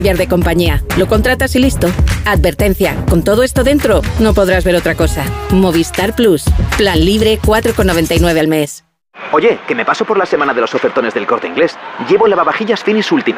Cambiar de compañía. Lo contratas y listo. Advertencia. Con todo esto dentro, no podrás ver otra cosa. Movistar Plus. Plan libre 4,99 al mes. Oye, que me paso por la semana de los ofertones del Corte Inglés. Llevo lavavajillas Finish Ultimate.